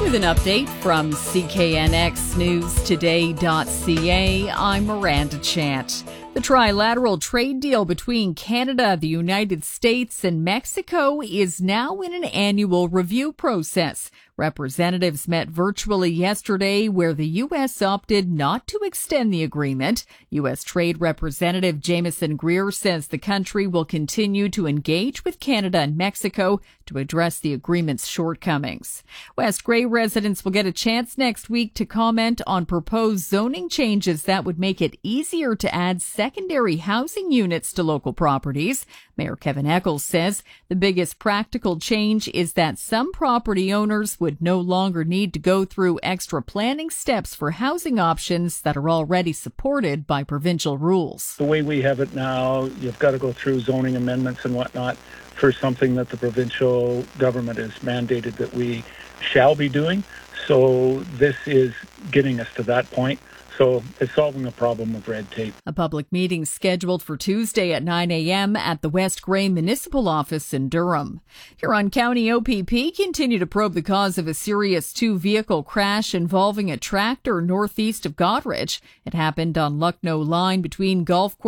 With an update from CKNXNewsToday.ca, I'm Miranda Chant. The trilateral trade deal between Canada, the United States, and Mexico is now in an annual review process. Representatives met virtually yesterday, where the U.S. opted not to extend the agreement. U.S. Trade Representative Jamieson Greer says the country will continue to engage with Canada and Mexico to address the agreement's shortcomings. West Grey residents will get a chance next week to comment on proposed zoning changes that would make it easier to add secondary housing units to local properties. Mayor Kevin Eccles says the biggest practical change is that some property owners would no longer need to go through extra planning steps for housing options that are already supported by provincial rules. The way we have it now, you've got to go through zoning amendments and whatnot for something that the provincial government has mandated that we shall be doing. So this is getting us to that point. So it's solving the problem of red tape. A public meeting scheduled for Tuesday at 9 a.m. at the West Grey Municipal Office in Durham. Huron County OPP continue to probe the cause of a serious two-vehicle crash involving a tractor northeast of Goderich. It happened on Lucknow Line between Golf Course